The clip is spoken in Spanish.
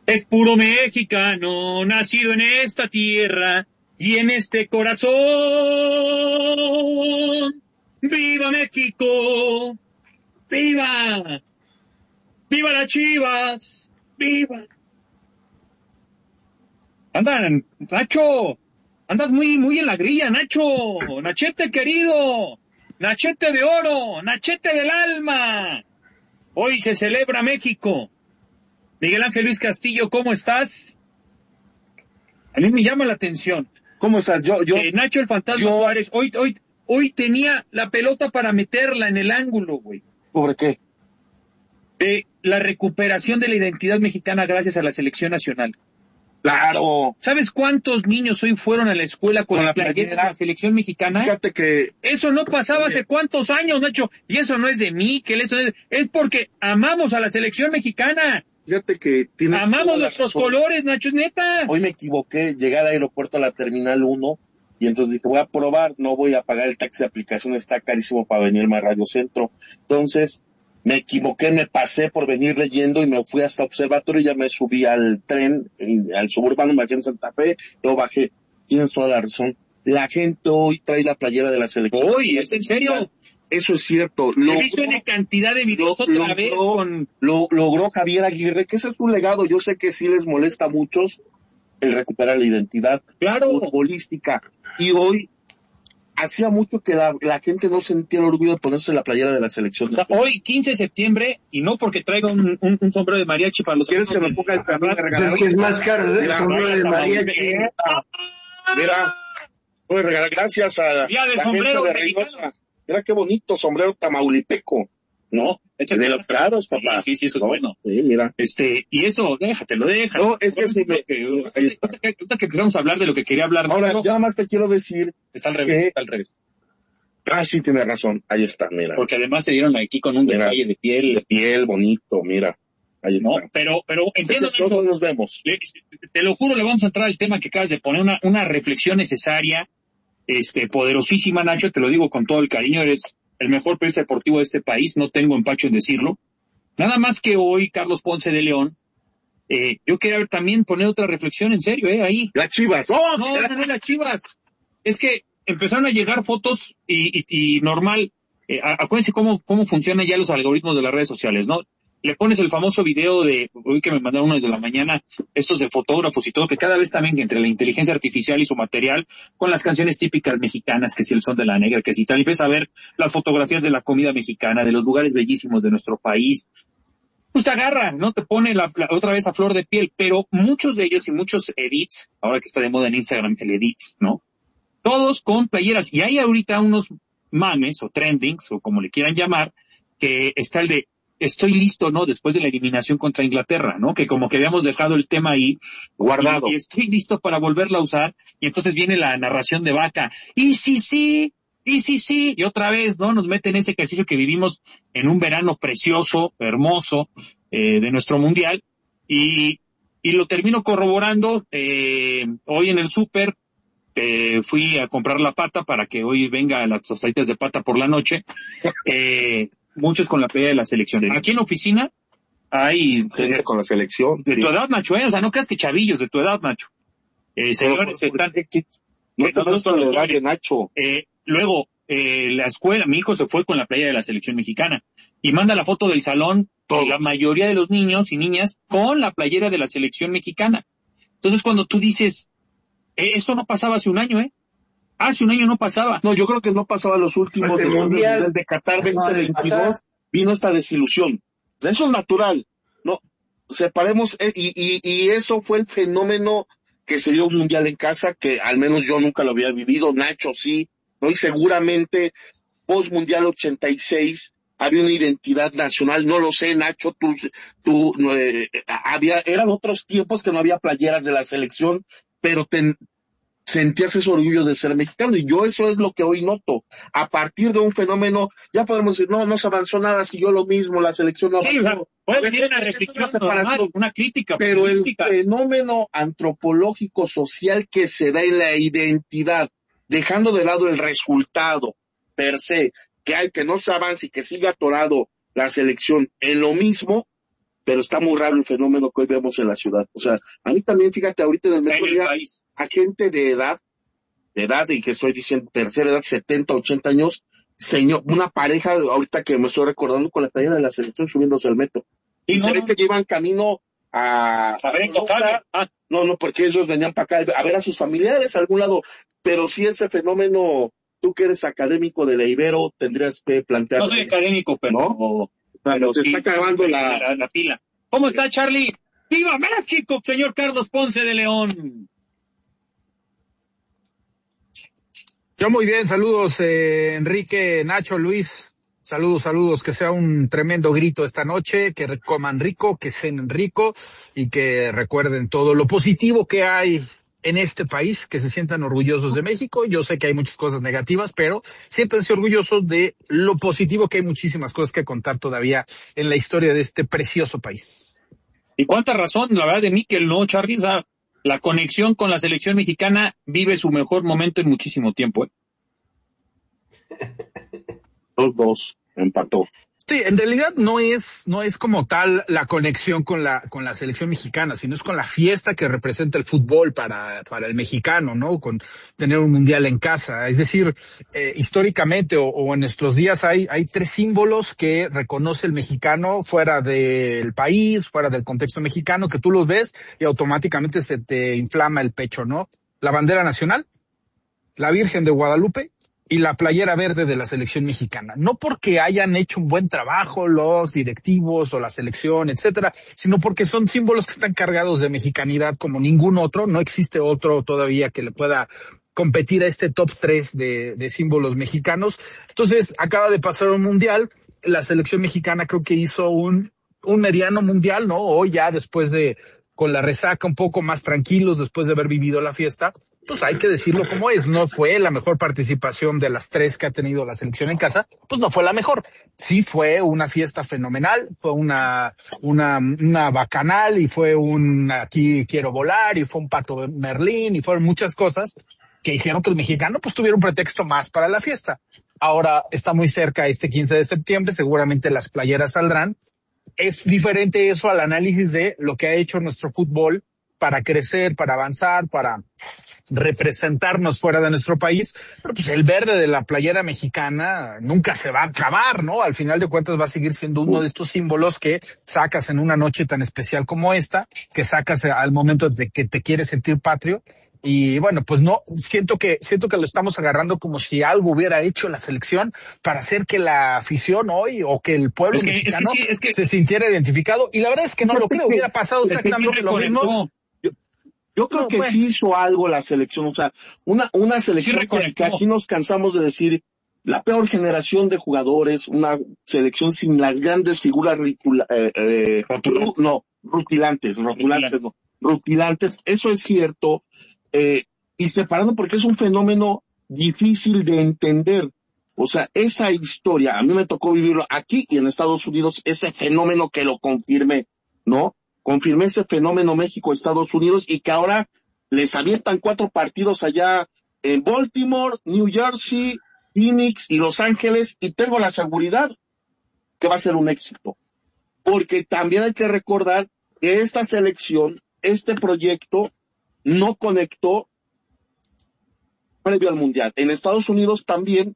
Es puro mexicano, nacido en esta tierra y en este corazón. ¡Viva México! ¡Viva! ¡Viva las Chivas! ¡Viva! Andan, Nacho, andas muy en la grilla, Nacho. Nachete querido, Nachete de oro, Nachete del alma. Hoy se celebra México. Miguel Ángel Luis Castillo, ¿cómo estás? A mí me llama la atención. ¿Cómo estás? Nacho el Fantasma Suárez, hoy tenía la pelota para meterla en el ángulo, güey. ¿Sobre qué? De la recuperación de la identidad mexicana gracias a la selección nacional. Claro. ¿Sabes cuántos niños hoy fueron a la escuela con la playera de la selección mexicana? Fíjate que... Eso no pasaba hace cuántos años, Nacho. Y eso no es de mí, que eso es porque amamos a la selección mexicana. Fíjate que tienes... Amamos nuestros colores, Nacho, es neta. Hoy me equivoqué, llegué al aeropuerto a la Terminal 1 y entonces dije, voy a probar, no voy a pagar el taxi de aplicación, está carísimo para venirme a Radio Centro. Entonces... me equivoqué, me pasé por venir leyendo y me fui hasta Observatorio y ya me subí al tren, al suburbano, me bajé en Santa Fe, luego bajé. Tienes toda la razón. La gente hoy trae la playera de la selección. Hoy, ¿es en serio? Eso es cierto. He visto en cantidad de videos otra vez. Logró Javier Aguirre, que ese es un legado. Yo sé que sí les molesta a muchos el recuperar la identidad futbolística. Y hoy hacía mucho que la gente no sentía el orgullo de ponerse la playera de la selección. O sea, hoy, 15 de septiembre, y no porque traiga un sombrero de mariachi para los... ¿Quieres que me ponga el sombrero? Es que es más caro, el sombrero de mariachi. Mira, voy a regalar gracias a Día del la sombrero gente de Reynosa. Mira qué bonito sombrero tamaulipeco. No, de los claros, papá. Sí, eso es bueno. Sí, mira. Y eso, déjatelo. No, es que si me... Ahorita que empezamos a hablar de lo que quería hablar. Ahora, ya más te quiero decir... Está al revés, Ah, sí, tienes razón. Ahí está, mira. Porque además se dieron aquí con un detalle de piel. De piel, bonito, mira. Ahí está. No, pero entiendo, Nacho, todos nos vemos. Te lo juro, le vamos a entrar al tema que acabas de poner, una reflexión necesaria, poderosísima, Nacho, te lo digo con todo el cariño, eres el mejor periodista deportivo de este país, no tengo empacho en decirlo. Nada más que hoy, Carlos Ponce de León, yo quería también poner otra reflexión en serio, ahí. Las Chivas. ¡Oh! No, las Chivas. Es que empezaron a llegar fotos y normal, acuérdense cómo funcionan ya los algoritmos de las redes sociales, ¿no? Le pones el famoso video de, hoy que me mandaron uno desde la mañana, estos de fotógrafos y todo, que cada vez también entre la inteligencia artificial y su material, con las canciones típicas mexicanas, que si el son de la negra, que si tal, y ves a ver las fotografías de la comida mexicana, de los lugares bellísimos de nuestro país, pues te agarra, ¿no? Te pone otra vez a flor de piel, pero muchos de ellos y muchos edits, ahora que está de moda en Instagram el edits, ¿no? Todos con playeras, y hay ahorita unos mames, o trendings, o como le quieran llamar, que está el de estoy listo, ¿no? Después de la eliminación contra Inglaterra, ¿no? Que como que habíamos dejado el tema ahí guardado. Y estoy listo para volverla a usar, y entonces viene la narración de Vaca, y sí, y otra vez, ¿no? Nos meten ese ejercicio que vivimos en un verano precioso, hermoso, de nuestro mundial, y lo termino corroborando, hoy en el súper, fui a comprar la pata para que hoy venga las tostaditas de pata por la noche, muchos con la pelea de la selección. Aquí en la oficina hay gente con la selección. De tu edad, Nacho, o sea, no creas que chavillos de tu edad, Nacho. Señores, están... No te gusta la edad de Nacho. Luego, la escuela, mi hijo se fue con la playa de la selección mexicana y manda la foto del salón, la mayoría de los niños y niñas con la playera de la selección mexicana. Entonces, cuando tú dices, esto no pasaba hace un año, hace un año no pasaba. No, yo creo que no pasaba los últimos mundial de Qatar 2022, vino esta desilusión. Eso es natural, ¿no? Separemos, y eso fue el fenómeno que se dio un mundial en casa, que al menos yo nunca lo había vivido, Nacho sí, ¿no? Y seguramente post-mundial 86 había una identidad nacional, no lo sé, Nacho, eran otros tiempos que no había playeras de la selección, pero sentías ese orgullo de ser mexicano, y yo eso es lo que hoy noto. A partir de un fenómeno, ya podemos decir, no se avanzó nada, siguió lo mismo, la selección no avanzó. Sí, o sea, puede venir una reflexión normal, una crítica. Pero el fenómeno antropológico social que se da en la identidad, dejando de lado el resultado per se, que hay que no se avance y que siga atorado la selección en lo mismo, pero está muy raro el fenómeno que hoy vemos en la ciudad. O sea, a mí también, fíjate, ahorita en el metro a gente de edad, y que estoy diciendo tercera edad, 70, 80 años, señor, una pareja, ahorita que me estoy recordando con la playera de la selección subiéndose al metro. Y se ve que llevan camino a ver, no, porque ellos venían para acá a ver a sus familiares a algún lado, pero sí ese fenómeno, tú que eres académico de la Ibero, tendrías que plantear. No soy académico, pero, ¿no? Pero se sí, está acabando la pila. ¿Cómo está, Charlie? ¡Viva México, señor Carlos Ponce de León! Yo muy bien, saludos Enrique, Nacho, Luis, saludos, que sea un tremendo grito esta noche, que coman rico, que cenen rico y que recuerden todo lo positivo que hay en este país, que se sientan orgullosos de México. Yo sé que hay muchas cosas negativas, pero siéntanse orgullosos de lo positivo, que hay muchísimas cosas que contar todavía en la historia de este precioso país. Y cuánta razón, la verdad, de Mikel, ¿no, Charly? O sea, la conexión con la selección mexicana vive su mejor momento en muchísimo tiempo. 2-2, empató. Sí, en realidad no es como tal la conexión con la selección mexicana, sino es con la fiesta que representa el fútbol para el mexicano, ¿no? Con tener un mundial en casa. Es decir, históricamente o en nuestros días hay 3 símbolos que reconoce el mexicano fuera del país, fuera del contexto mexicano, que tú los ves y automáticamente se te inflama el pecho, ¿no? La bandera nacional, la Virgen de Guadalupe y la playera verde de la selección mexicana. No porque hayan hecho un buen trabajo los directivos o la selección, etcétera, sino porque son símbolos que están cargados de mexicanidad como ningún otro. No existe otro todavía que le pueda competir a este top 3 de símbolos mexicanos. Entonces, acaba de pasar un mundial. La selección mexicana creo que hizo un mediano mundial, ¿no? Hoy ya después con la resaca un poco más tranquilos después de haber vivido la fiesta, pues hay que decirlo como es, no fue la mejor participación de las 3 que ha tenido la selección en casa, pues no fue la mejor. Sí fue una fiesta fenomenal, fue una bacanal y fue aquí quiero volar y fue un pato Merlín y fueron muchas cosas que hicieron que el mexicano pues tuviera un pretexto más para la fiesta. Ahora está muy cerca este 15 de septiembre, seguramente las playeras saldrán. Es diferente eso al análisis de lo que ha hecho nuestro fútbol para crecer, para avanzar, para representarnos fuera de nuestro país, pero pues el verde de la playera mexicana nunca se va a acabar, ¿no? Al final de cuentas va a seguir siendo uno de estos símbolos que sacas en una noche tan especial como esta, que sacas al momento de que te quieres sentir patrio. Y bueno, pues no, siento que lo estamos agarrando como si algo hubiera hecho la selección para hacer que la afición hoy o que el pueblo mexicano se sintiera identificado. Y la verdad es que no lo creo, hubiera pasado exactamente lo mismo. Yo creo que sí hizo algo la selección, o sea, una selección que aquí nos cansamos de decir, la peor generación de jugadores, una selección sin las grandes figuras rutilantes, eso es cierto, y separando porque es un fenómeno difícil de entender. O sea, esa historia, a mí me tocó vivirlo aquí y en Estados Unidos, ese fenómeno que lo confirmé, ¿no? Confirmé ese fenómeno México-Estados Unidos y que ahora les avientan 4 partidos allá en Baltimore, New Jersey, Phoenix y Los Ángeles y tengo la seguridad que va a ser un éxito. Porque también hay que recordar que esta selección, este proyecto, no conectó previo al Mundial. En Estados Unidos también